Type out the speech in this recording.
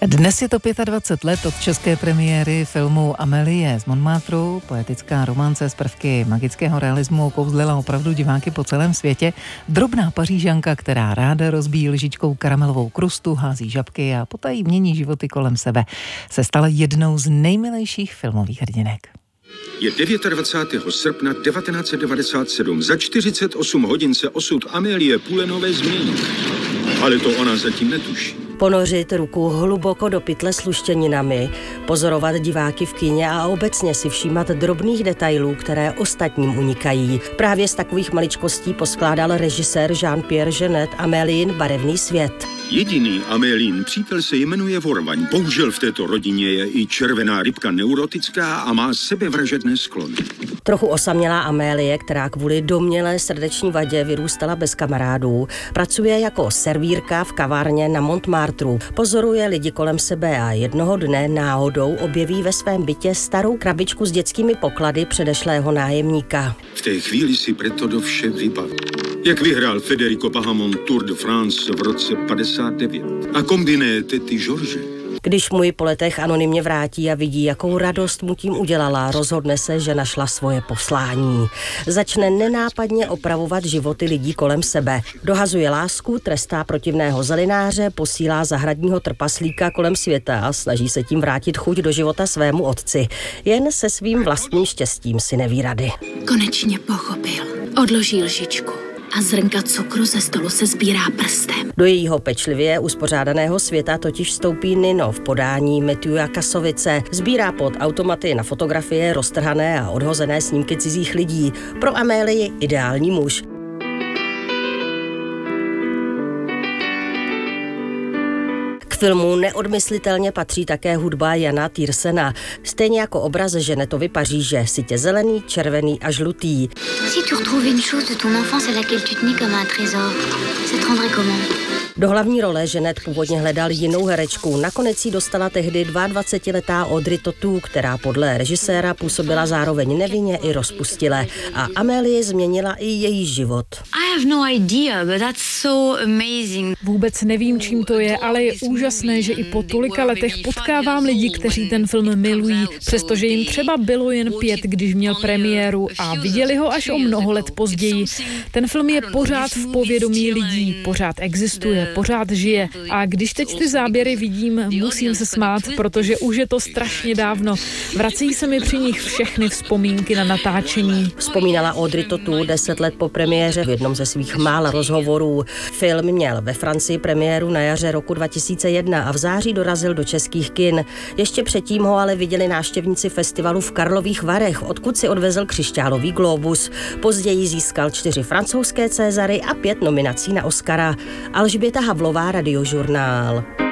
Dnes je to 25 let od české premiéry filmu Amélie z Montmartru. Poetická romance s prvky magického realismu kouzlila opravdu diváky po celém světě. Drobná Pařížanka, která ráda rozbíjí lžičkou karamelovou krustu, hází žabky a potají mění životy kolem sebe, se stala jednou z nejmilejších filmových hrdinek. Je 29. srpna 1997. Za 48 hodin se osud Amélie Poulenové změní. Ale to ona zatím netuší. Ponořit ruku hluboko do pytle s luštěninami, pozorovat diváky v kině a obecně si všímat drobných detailů, které ostatním unikají. Právě z takových maličkostí poskládal režisér Jean-Pierre Jeunet Amélien barevný svět. Jediný Amélien přítel se jmenuje Vorvaň. Bohužel v této rodině je i červená rybka neurotická a má sebevražedné sklony. Trochu osamělá Amélie, která kvůli domnělé srdeční vadě vyrůstala bez kamarádů, pracuje jako servírka v kavárně na Montmartru. Pozoruje lidi kolem sebe a jednoho dne náhodou objeví ve svém bytě starou krabičku s dětskými poklady předešlého nájemníka. V té chvíli si preto do vše vybaví. Jak vyhrál Federico Pahamon Tour de France v roce 59 a kombiné tety George. Když mu ji po letech anonymně vrátí a vidí, jakou radost mu tím udělala, rozhodne se, že našla svoje poslání. Začne nenápadně opravovat životy lidí kolem sebe. Dohazuje lásku, trestá protivného zelináře, posílá zahradního trpaslíka kolem světa a snaží se tím vrátit chuť do života svému otci. Jen se svým vlastním štěstím si neví rady. Konečně pochopil. Odloží lžičku a zrnka cukru ze stolu se sbírá prstem. Do jejího pečlivě uspořádaného světa totiž vstoupí Nino v podání Matthewa Kasovice. Sbírá pod automaty na fotografie roztrhané a odhozené snímky cizích lidí. Pro Amélii ideální muž. K filmu neodmyslitelně patří také hudba Jana Tiersena, stejně jako obraz Jeunetovy Paříže, sytě zelený, červený a žlutý. Si tu retrouves une chose de ton enfance à laquelle tu tenais comme un trésor, ça te rendrait comment? Do hlavní role Jeunet původně hledal jinou herečku. Nakonec jí dostala tehdy 22letá Audrey Tautou, která podle režiséra působila zároveň nevinně i rozpustile. A Amélie změnila i její život. I have no idea, but that's so amazing. Vůbec nevím, čím to je, ale je úžasné, že i po tolika letech potkávám lidi, kteří ten film milují, přestože jim třeba bylo jen 5, když měl premiéru a viděli ho až o mnoho let později. Ten film je pořád v povědomí lidí, pořád existuje, pořád žije. A když teď ty záběry vidím, musím se smát, protože už je to strašně dávno. Vracejí se mi při nich všechny vzpomínky na natáčení. Vzpomínala Audrey Tautou 10 let po premiéře v jednom ze svých mála rozhovorů. Film měl ve Francii premiéru na jaře roku 2001 a v září dorazil do českých kin. Ještě předtím ho ale viděli návštěvníci festivalu v Karlových Varech, odkud si odvezl křišťálový glóbus. Později získal 4 francouzské Césary a 5 nominací na Oscara. Alžběta Havlová, Radiožurnál.